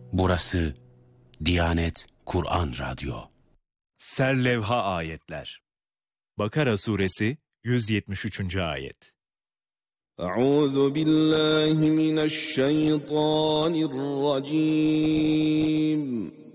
Burası Diyanet Kur'an Radyo. Serlevha ayetler. Bakara suresi 173. ayet. Euzu billahi mineşşeytanirracim.